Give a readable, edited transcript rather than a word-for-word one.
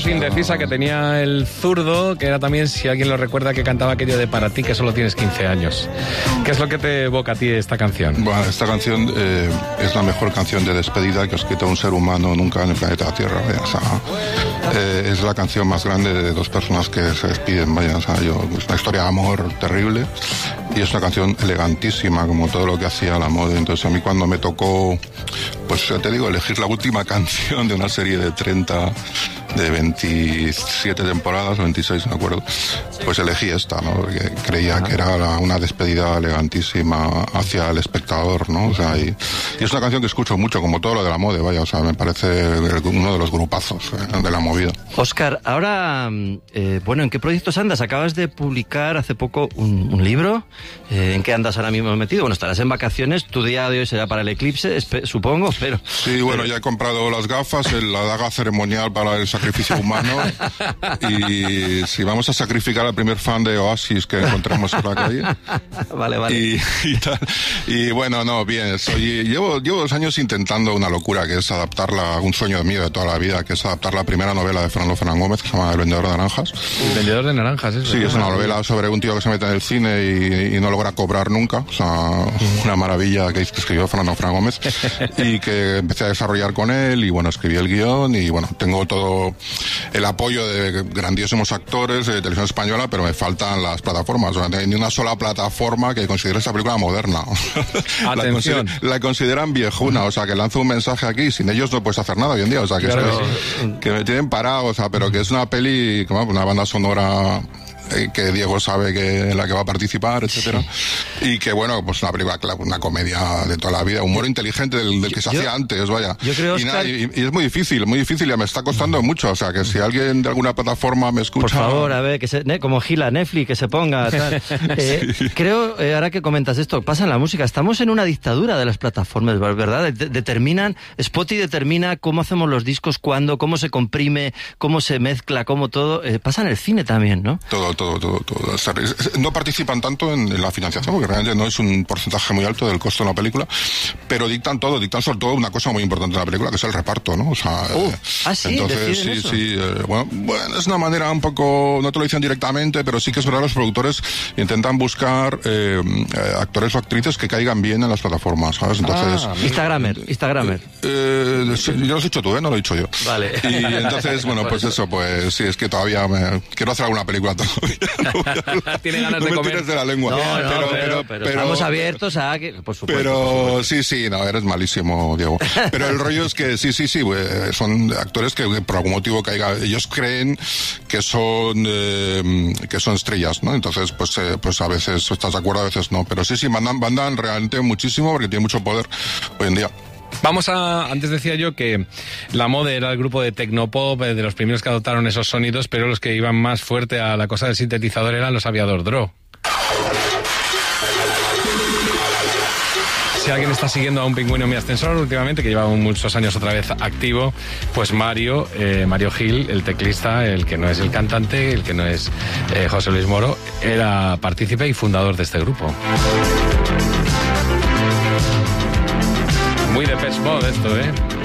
indecisa que tenía el zurdo, que era también, si alguien lo recuerda, que cantaba aquello de Para ti que solo tienes 15 años. ¿Qué es lo que te evoca a ti esta canción? Bueno, esta canción es la mejor canción de despedida que ha escrito un ser humano nunca en el planeta Tierra. O sea, es la canción más grande de dos personas que se despiden. Vaya, o sea, es una historia de amor terrible y es una canción elegantísima, como todo lo que hacía la moda. Entonces a mí cuando me tocó, pues te digo, elegir la última canción de una serie de 27 temporadas, 26, no me acuerdo, pues elegí esta, ¿no? Porque creía que era una despedida elegantísima hacia el espectador, ¿no? O sea, y es una canción que escucho mucho, como todo lo de la moda, vaya, o sea, me parece uno de los grupazos de la movida. Óscar, ahora, bueno, ¿en qué proyectos andas? Acabas de publicar hace poco un libro. ¿En qué andas ahora mismo metido? Bueno, estarás en vacaciones, tu día de hoy será para el eclipse, supongo, pero... Sí, bueno, ya he comprado las gafas, la daga ceremonial para el sacrificio humano, y si vamos a sacrificar al primer fan de Oasis que encontremos por la calle. Vale. Y tal. Y bueno, no, bien, llevo 2 años intentando una locura, que es adaptarla, un sueño mío de toda la vida, que es adaptar la primera novela de Fernando Fernán Gómez, que se llama El vendedor de naranjas. El vendedor de naranjas, eso. Sí, es una novela sobre un tío que se mete en el cine y no logra cobrar nunca. O sea, una maravilla que escribió Fernando Fernán Gómez y que empecé a desarrollar con él, y bueno, escribí el guión y bueno, tengo todo el apoyo de grandísimos actores de televisión española, pero me faltan las plataformas. O sea, no hay ni una sola plataforma que considere esta película moderna. La consideran viejuna, o sea, que lanzo un mensaje aquí y sin ellos no puedes hacer nada hoy en día. O sea, que, claro, que me tienen parado, o sea, pero que es una peli, como una banda sonora que Diego sabe que en la que va a participar, etcétera, y que bueno, pues una película, una comedia de toda la vida, humor inteligente del que se hacía antes, vaya. Yo creo, y es muy difícil, ya me está costando mucho, o sea, que si alguien de alguna plataforma me escucha... Por favor, a ver, como Gila, Netflix, que se ponga, tal. Sí. Creo, ahora que comentas esto, pasa en la música, estamos en una dictadura de las plataformas, ¿verdad? Spotify determina cómo hacemos los discos, cuándo, cómo se comprime, cómo se mezcla, cómo todo. Pasa en el cine también, ¿no? Todo. No participan tanto en la financiación, porque realmente no es un porcentaje muy alto del costo de la película, pero dictan sobre todo una cosa muy importante de la película, que es el reparto, ¿no? O sea, sí, entonces sí, bueno, es una manera un poco, no te lo dicen directamente, pero sí que es verdad, los productores intentan buscar actores o actrices que caigan bien en las plataformas, ¿sabes? Entonces, Instagramer. Ya lo has dicho tú, no lo he dicho yo. Vale. Y entonces, bueno, pues eso, pues sí, es que todavía quiero hacer alguna película todavía. Tiene ganas de comer. De la lengua. Pero estamos abiertos a que, por supuesto. Pero sí, no, eres malísimo, Diego. Pero el rollo es que sí, son actores que por algún motivo ellos creen que son estrellas, ¿no? Entonces, pues a veces estás de acuerdo, a veces no. Pero sí, mandan realmente muchísimo, porque tiene mucho poder hoy en día. Antes decía yo que la Mode era el grupo de Tecnopop, de los primeros que adoptaron esos sonidos, pero los que iban más fuerte a la cosa del sintetizador eran los Aviador Draw. Si alguien está siguiendo a un pingüino en mi ascensor últimamente, que lleva muchos años otra vez activo, pues Mario Gil, el teclista, el que no es el cantante, el que no es José Luis Moro, era partícipe y fundador de este grupo. Muy de Depeche Mode esto,